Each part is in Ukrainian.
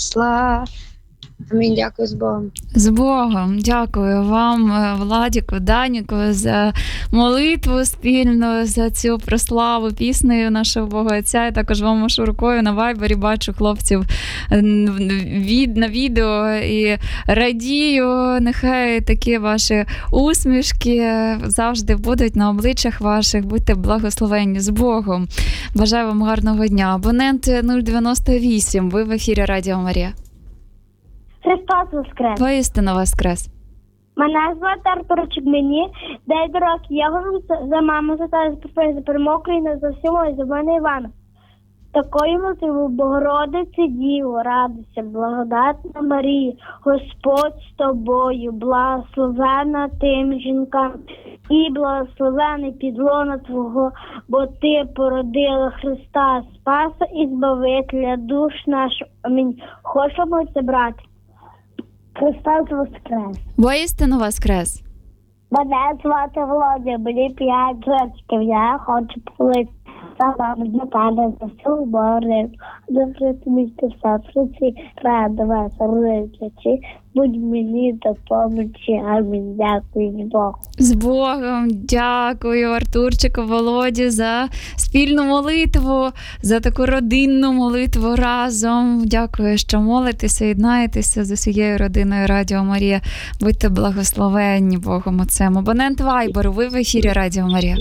Слава. Амінь, дякую, з Богом. З Богом. Дякую вам, Владіку, Даніку, за молитву спільну, за цю прославу піснею нашого Бога Отця. І також вам машу рукою на Вайбері, бачу хлопців на відео і радію. Нехай такі ваші усмішки завжди будуть на обличчях ваших. Будьте благословенні. З Богом. Бажаю вам гарного дня. Абонент 098. Ви в ефірі Радіо Марія. Христос воскрес! Воістину воскрес! Мене звати Артурчик, мені 9 років. Я говорю за маму, за тата, за перемогу України, за всього, за мене Івана. Такою мотиву Богородиці Діво, радуйся, благодатна Марія, Господь з тобою, благословена тим жінкам, і благословений підлона Твого, бо Ти породила Христа, Спаса і Збавителя душ наших. Амінь. Хочу молитися, брати. Христос воскрес! Воістину воскрес! Мене звати Володя, мені 5 років. Я хочу помолитися за маму, за пана, за всю Божу. Добре тобі серці, радова, сердечі. Будь мені допомогти. Амінь. Дякую Богу. З Богом. Дякую Артурчику, Володі за спільну молитву, за таку родинну молитву разом. Дякую, що молитеся, єднаєтеся з усією родиною Радіо Марія. Будьте благословенні Богом Отцем. Абонент Вайберу, ви в ефірі Радіо Марія.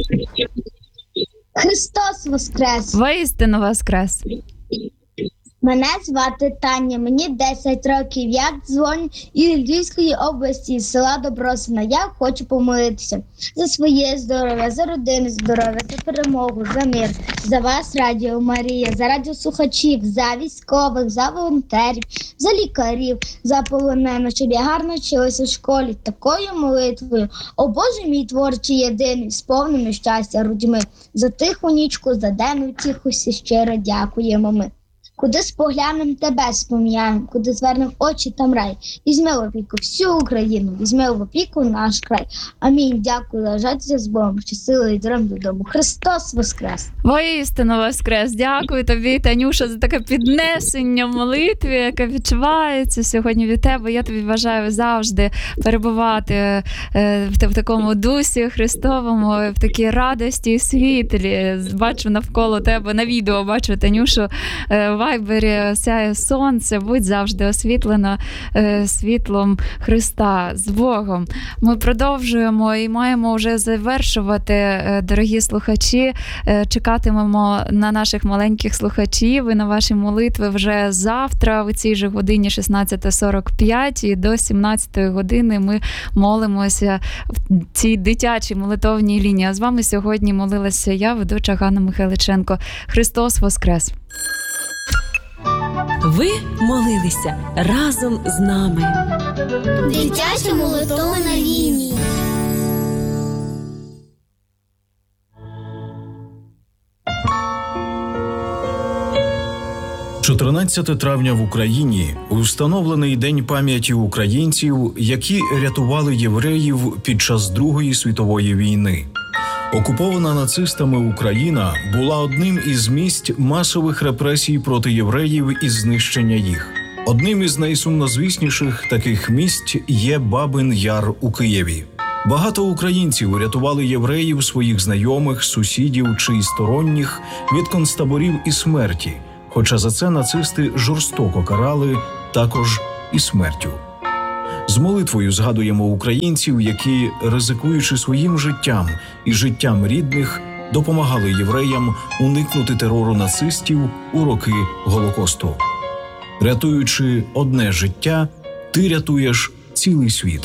Христос воскрес! Воістину воскрес! Мене звати Таня, мені 10 років. Я дзвоню із Львівської області, з села Добросина. Я хочу помолитися за своє здоров'я, за родину здоров'я, за перемогу, за мир, за вас, Радіо Марія, за радіослухачів, за військових, за волонтерів, за лікарів, за полонених, щоб я гарно вчилася в школі. Такою молитвою, о Боже мій творчий єдиний, сповнений щастя грудьми. За тиху нічку, за денну тиху, всі щиро дякуємо ми. Куди споглянем тебе спом'яємо, куди звернем очі там рай. Візьми в опіку всю Україну, візьми в опіку наш край. Амінь. Дякую, лежаться з Богом, щасливий дром додому. Христос воскрес! Воістину воскрес! Дякую тобі, Танюша, за таке піднесення в молитві, яке відчувається сьогодні від тебе. Я тобі бажаю завжди перебувати в такому дусі Христовому, в такій радості і світлі. Бачу навколо тебе, на відео бачу Танюшу, Вайбері сяє сонце, будь завжди освітлена світлом Христа. З Богом. Ми продовжуємо і маємо вже завершувати, дорогі слухачі. Чекатимемо на наших маленьких слухачів і на ваші молитви вже завтра, у цій же годині 16:45, і до 17 години ми молимося в цій дитячій молитовній лінії. А з вами сьогодні молилася я, ведуча Ганна Михайличенко. Христос воскрес! Ви молилися разом з нами. Дитяча молитовна лінія. – 14 травня в Україні встановлений День пам'яті українців, які рятували євреїв під час Другої світової війни. Окупована нацистами Україна була одним із місць масових репресій проти євреїв і знищення їх. Одним із найсумнозвісніших таких місць є Бабин Яр у Києві. Багато українців рятували євреїв, своїх знайомих, сусідів чи сторонніх від концтаборів і смерті, хоча за це нацисти жорстоко карали також і смертю. З молитвою згадуємо українців, які, ризикуючи своїм життям і життям рідних, допомагали євреям уникнути терору нацистів у роки Голокосту. Рятуючи одне життя, ти рятуєш цілий світ.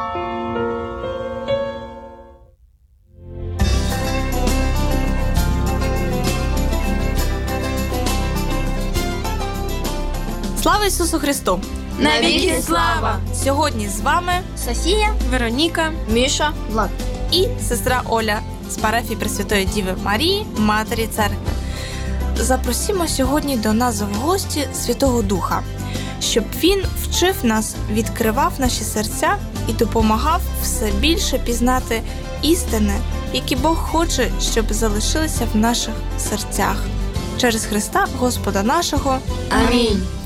Слава Ісусу Христу! Навіки слава! Сьогодні з вами Софія, Вероніка, Міша, Влад і сестра Оля з парафії Пресвятої Діви Марії, Матері Церкви. Запросимо сьогодні до нас в гості Святого Духа, щоб Він вчив нас, відкривав наші серця і допомагав все більше пізнати істини, які Бог хоче, щоб залишилися в наших серцях. Через Христа Господа нашого. Амінь.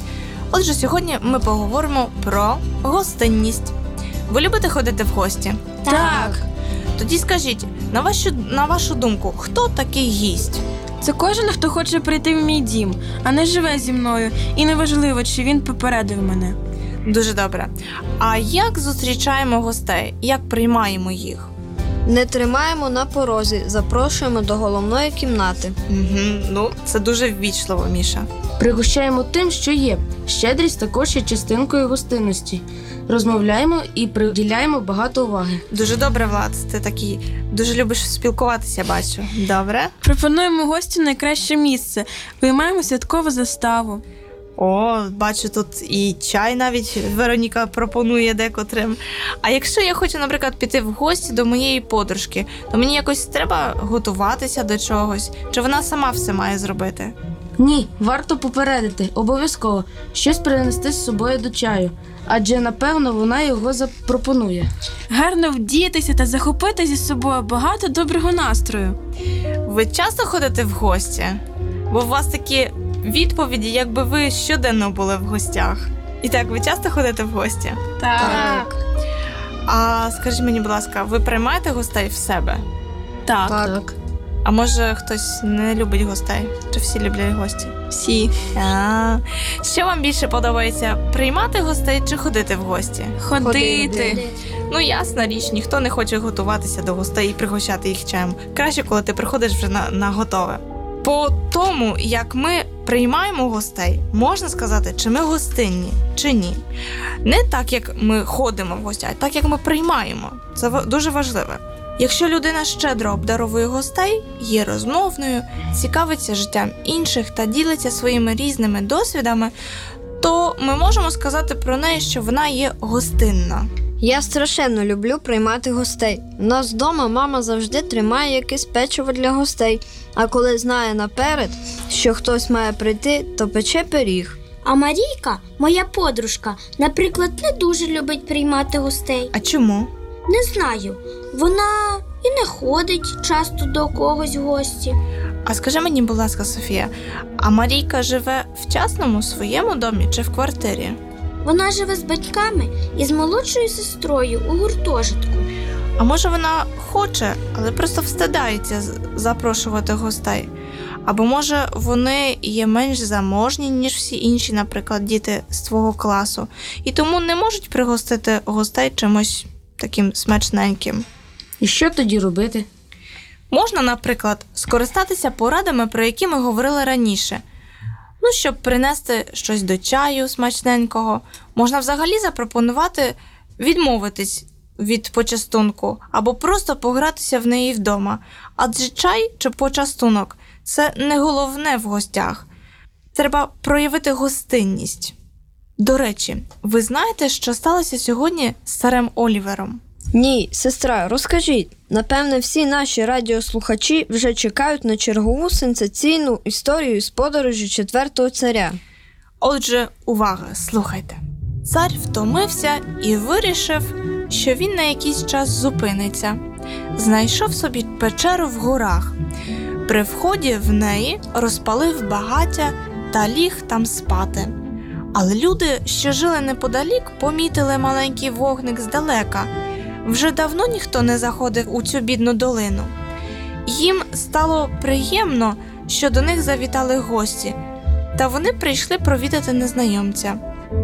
Отже, сьогодні ми поговоримо про гостинність. Ви любите ходити в гості? Так. Тоді скажіть, на вашу думку, хто такий гість? Це кожен, хто хоче прийти в мій дім, а не живе зі мною. І неважливо, чи він попередив мене. Дуже добре. А як зустрічаємо гостей? Як приймаємо їх? Не тримаємо на порозі, запрошуємо до головної кімнати. Це дуже ввічливо, Міша. Пригощаємо тим, що є. Щедрість також є частинкою гостинності. Розмовляємо і приділяємо багато уваги. Дуже добре, Влад. Ти такий дуже любиш спілкуватися, бачу. Добре. Пропонуємо гостю найкраще місце. Виймаємо святкову заставу. О, бачу, тут і чай навіть Вероніка пропонує декотрим. А якщо я хочу, наприклад, піти в гості до моєї подружки, то мені якось треба готуватися до чогось? Чи вона сама все має зробити? Ні, варто попередити, обов'язково, щось принести з собою до чаю, адже, напевно, вона його запропонує. Гарно вдітися та захопити зі собою багато доброго настрою. Ви часто ходите в гості? Бо у вас такі відповіді, якби ви щоденно були в гостях. І так, ви часто ходите в гості? Так. А скажіть мені, будь ласка, ви приймаєте гостей в себе? Так. А може хтось не любить гостей? Чи всі люблять гості? Всі. Що вам більше подобається, приймати гостей чи ходити в гості? Ходити. Ясна річ, ніхто не хоче готуватися до гостей і пригощати їх чаєм. Краще, коли ти приходиш вже на готове. По тому, як ми приймаємо гостей, можна сказати, чи ми гостинні, чи ні. Не так, як ми ходимо в гості, а так, як ми приймаємо. Це дуже важливо. Якщо людина щедро обдаровує гостей, є розмовною, цікавиться життям інших та ділиться своїми різними досвідами, то ми можемо сказати про неї, що вона є гостинна. Я страшенно люблю приймати гостей. У нас вдома мама завжди тримає якесь печиво для гостей, а коли знає наперед, що хтось має прийти, то пече пиріг. А Марійка, моя подружка, наприклад, не дуже любить приймати гостей. А чому? Не знаю. Вона і не ходить часто до когось в гості. А скажи мені, будь ласка, Софія, а Марійка живе в частному своєму домі чи в квартирі? Вона живе з батьками і з молодшою сестрою у гуртожитку. А може вона хоче, але просто встидається запрошувати гостей? Або може вони є менш заможні, ніж всі інші, наприклад, діти з твого класу, і тому не можуть пригостити гостей чимось таким смачненьким? І що тоді робити? Можна, наприклад, скористатися порадами, про які ми говорили раніше. Щоб принести щось до чаю смачненького, можна взагалі запропонувати відмовитись від почастунку або просто погратися в неї вдома. Адже чай чи почастунок – це не головне в гостях. Треба проявити гостинність. До речі, ви знаєте, що сталося сьогодні з царем Олівером? Ні, сестра, розкажіть. Напевне, всі наші радіослухачі вже чекають на чергову сенсаційну історію з подорожі четвертого царя. Отже, увага, слухайте. Цар втомився і вирішив, що він на якийсь час зупиниться. Знайшов собі печеру в горах. При вході в неї розпалив багаття та ліг там спати. Але люди, що жили неподалік, помітили маленький вогник здалека. Вже давно ніхто не заходив у цю бідну долину. Їм стало приємно, що до них завітали гості, та вони прийшли провідати незнайомця.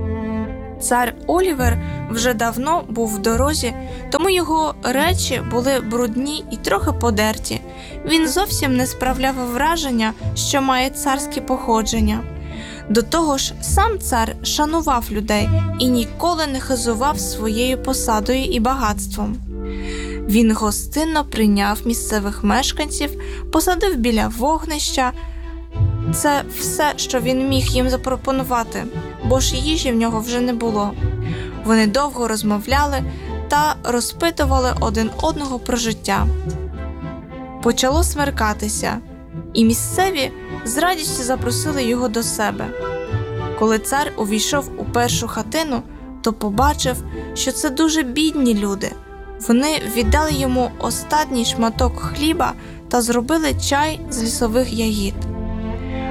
Цар Олівер вже давно був в дорозі, тому його речі були брудні і трохи подерті. Він зовсім не справляв враження, що має царське походження. До того ж, сам цар шанував людей і ніколи не хизував своєю посадою і багатством. Він гостинно прийняв місцевих мешканців, посадив біля вогнища. Це все, що він міг їм запропонувати, бо ж їжі в нього вже не було. Вони довго розмовляли та розпитували один одного про життя. Почало смеркатися, і місцеві з радістю запросили його до себе. Коли цар увійшов у першу хатину, то побачив, що це дуже бідні люди. Вони віддали йому останній шматок хліба та зробили чай з лісових ягід.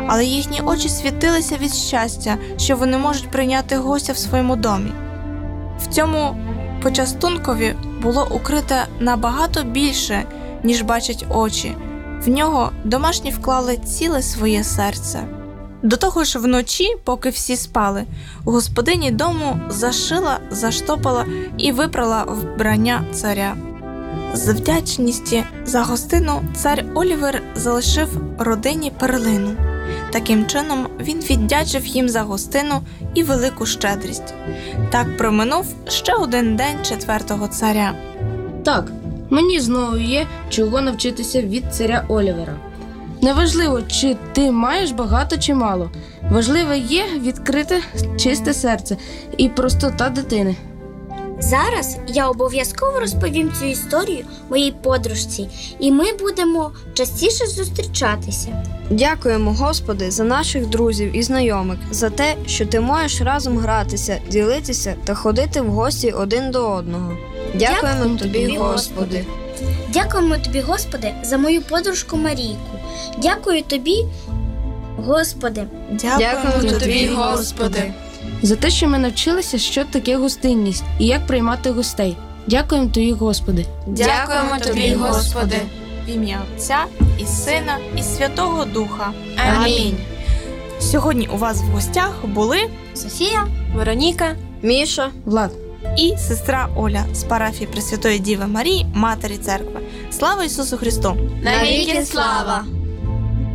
але їхні очі світилися від щастя, що вони можуть прийняти гостя в своєму домі. В цьому почастункові було укрите набагато більше, ніж бачать очі. В нього домашні вклали ціле своє серце. До того ж вночі, поки всі спали, господині дому зашила, заштопала і випрала вбрання царя. З вдячності за гостину цар Олівер залишив родині перлину. Таким чином він віддячив їм за гостину і велику щедрість. Так проминув ще один день 4-го царя. Так, мені знову є чого навчитися від царя Олівера. Неважливо, чи ти маєш багато чи мало. Важливе є відкрите, чисте серце і простота дитини. Зараз я обов'язково розповім цю історію моїй подружці, і ми будемо частіше зустрічатися. Дякуємо, Господи, за наших друзів і знайомих, за те, що ти можеш разом гратися, ділитися та ходити в гості один до одного. Дякуємо тобі, Господи. Дякуємо тобі, Господи, за мою подружку Марійку. Дякую тобі, Господи. Дякуємо тобі, Господи. За те, що ми навчилися, що таке гостинність і як приймати гостей. Дякуємо тобі, Господи. Дякуємо тобі, Господи. В ім'я Отця і Сина і Святого Духа. Амінь. Сьогодні у вас в гостях були Софія, Вероніка, Міша, Влад. і сестра Оля з парафії Пресвятої Діви Марії, Матері Церкви. Слава Ісусу Христу! Навіки слава!